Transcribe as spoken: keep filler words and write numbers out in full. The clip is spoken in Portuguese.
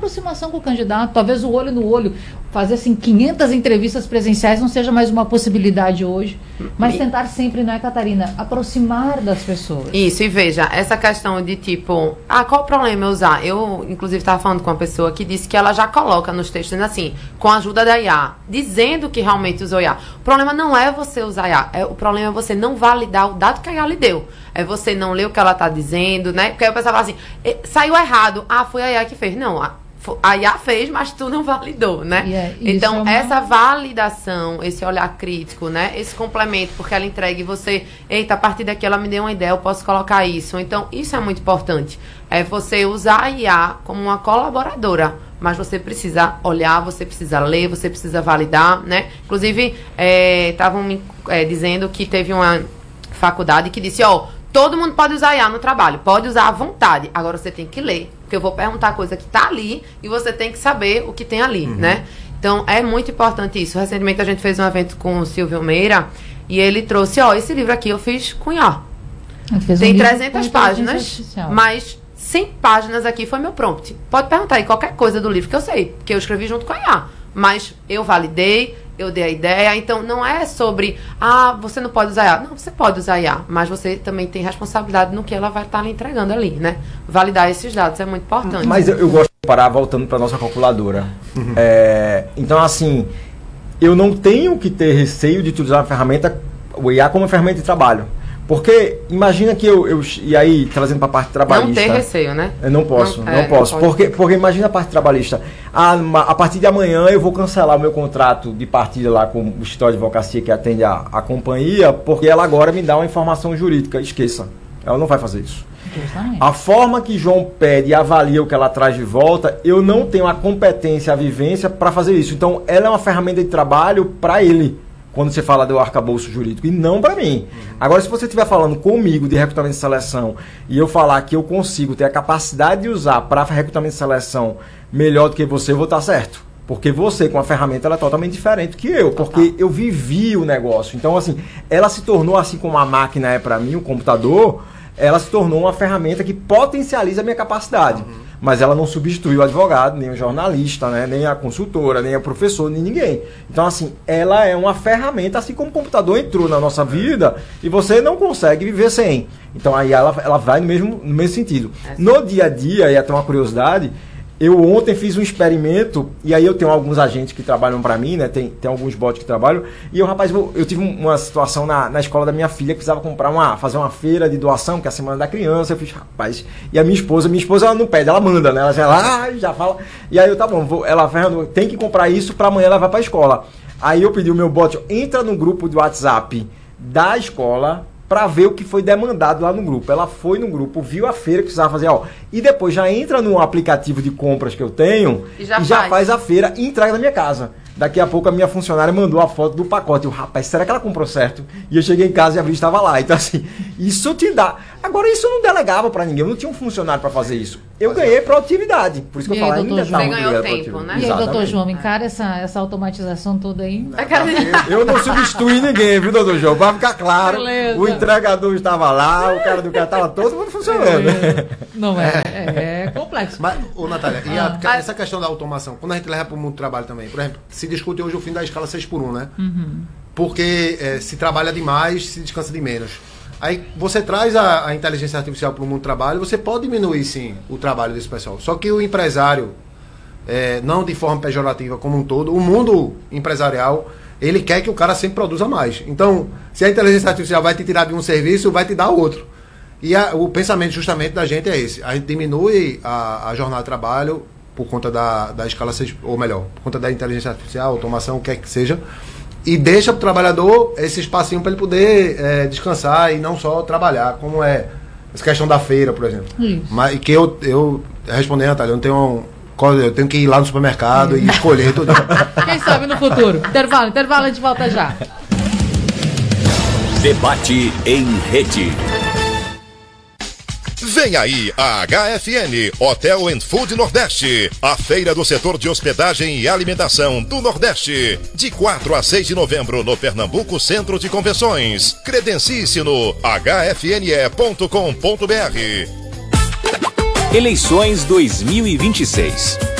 aproximação com o candidato, talvez o olho no olho, fazer assim quinhentas entrevistas presenciais não seja mais uma possibilidade hoje, mas tentar sempre, não é, Catarina, aproximar das pessoas. Isso, e veja, essa questão de tipo, ah, qual o problema eu usar? Eu, inclusive, estava falando com uma pessoa que disse que ela já coloca nos textos assim, com a ajuda da I A, dizendo que realmente usou I A. O problema não é você usar I A, é, o problema é você não validar o dado que a I A lhe deu. É você não ler o que ela está dizendo, né? Porque aí o pessoal fala assim, saiu errado, ah, foi a I A que fez. Não, a A I A fez, mas tu não validou, né? Yeah, então, é uma... essa validação, esse olhar crítico, né? Esse complemento, porque ela entrega e você, eita, a partir daqui ela me deu uma ideia, eu posso colocar isso. Então, isso é muito importante. É você usar a I A como uma colaboradora, mas você precisa olhar, você precisa ler, você precisa validar, né? Inclusive, estavam é, me é, dizendo que teve uma faculdade que disse, ó, todo mundo pode usar I A no trabalho, pode usar à vontade, agora você tem que ler. Porque eu vou perguntar a coisa que está ali e você tem que saber o que tem ali, uhum. né? Então, é muito importante isso. Recentemente, a gente fez um evento com o Silvio Meira e ele trouxe, ó, esse livro aqui eu fiz com I A. Tem um trezentas páginas, mas cem páginas aqui foi meu prompt. Pode perguntar aí qualquer coisa do livro que eu sei, porque eu escrevi junto com a I A. Mas eu validei, eu dei a ideia, então não é sobre, ah, você não pode usar I A. Não, você pode usar I A, mas você também tem responsabilidade no que ela vai estar lhe entregando ali, né? Validar esses dados é muito importante. Mas eu, eu gosto de parar voltando para nossa calculadora. Uhum. É, então, assim, eu não tenho que ter receio de utilizar a ferramenta, o I A como ferramenta de trabalho. Porque, imagina que eu, eu e aí, trazendo para a parte trabalhista... Não ter receio, né? Eu não posso, não, não é, posso. Não porque, porque imagina a parte trabalhista. A, a partir de amanhã eu vou cancelar o meu contrato de partida lá com o escritório de advocacia que atende a, a companhia, porque ela agora me dá uma informação jurídica. Esqueça, ela não vai fazer isso. Justamente. A forma que João pede e avalia o que ela traz de volta, eu não tenho a competência, a vivência para fazer isso. Então, ela é uma ferramenta de trabalho para ele. Quando você fala do arcabouço jurídico, e não para mim. Uhum. Agora, se você estiver falando comigo de recrutamento e seleção, e eu falar que eu consigo ter a capacidade de usar para recrutamento e seleção melhor do que você, eu vou estar certo. Porque você, com a ferramenta, ela é totalmente diferente que eu. Porque Total. eu vivi o negócio. Então, assim, ela se tornou, assim como a máquina é para mim, o computador, ela se tornou uma ferramenta que potencializa a minha capacidade. Uhum. Mas ela não substitui o advogado, nem o jornalista, né? Nem a consultora, nem a professora, nem ninguém. Então, assim, ela é uma ferramenta, assim como o computador entrou na nossa vida e você não consegue viver sem. Então, aí ela, ela vai no mesmo, no mesmo sentido. No dia a dia, e até uma curiosidade, eu ontem fiz um experimento, e aí eu tenho alguns agentes que trabalham para mim, né? Tem, tem alguns bots que trabalham, e eu, rapaz, eu, eu tive uma situação na, na escola da minha filha que precisava comprar uma, fazer uma feira de doação, que é a semana da criança. Eu fiz, rapaz, e a minha esposa, minha esposa ela não pede, ela manda, né? Ela já, lá, já fala, e aí eu, tá bom, vou, ela Fernando, tem que comprar isso para amanhã levar para a escola. Aí eu pedi o meu bot, entra no grupo do WhatsApp da escola, para ver o que foi demandado lá no grupo. Ela foi no grupo, viu a feira que precisava fazer, ó, e depois já entra no aplicativo de compras que eu tenho e já, e já faz. faz a feira e entrega na minha casa. Daqui a pouco a minha funcionária mandou a foto do pacote. Eu, rapaz, será que ela comprou certo? E eu cheguei em casa e abri, estava lá. Então, assim, isso te dá. Agora, isso eu não delegava para ninguém. Eu não tinha um funcionário para fazer isso. Eu ganhei produtividade. Por isso que e eu falo, ainda tá Você ganhou tempo, né? E aí, doutor João, encara essa, essa automatização toda aí? Eu, eu não substituí ninguém, viu, doutor João? Para ficar claro, beleza. O entregador estava lá, o cara do cara estava todo mundo funcionando. É, não é, é, é complexo. Mas, ô, Natália, e a, ah. essa questão da automação, quando a gente leva para o mundo do trabalho também, por exemplo, se discute hoje o fim da escala seis por um, né? Uhum. Porque é, se trabalha demais, se descansa de menos. Aí você traz a, a inteligência artificial para o mundo do trabalho, você pode diminuir, sim, o trabalho desse pessoal. Só que o empresário, é, não de forma pejorativa como um todo, o mundo empresarial, ele quer que o cara sempre produza mais. Então, se a inteligência artificial vai te tirar de um serviço, vai te dar outro. E a, o pensamento justamente da gente é esse. A gente diminui a, a jornada de trabalho por conta da, da escala seis, ou melhor, por conta da inteligência artificial, automação, o que é que seja, e deixa para o trabalhador esse espacinho para ele poder é, descansar e não só trabalhar, como é essa questão da feira, por exemplo. Isso. Mas que eu, eu respondendo, Natália, eu não tenho um, eu tenho que ir lá no supermercado e escolher tudo. Quem sabe no futuro. Intervalo, intervalo, a gente volta já. Debate em rede. Vem aí a H F N, Hotel and Food Nordeste, a feira do setor de hospedagem e alimentação do Nordeste, de quatro a seis de novembro no Pernambuco Centro de Convenções. Credencie-se no h f n e ponto com ponto b r. Eleições dois mil e vinte e seis.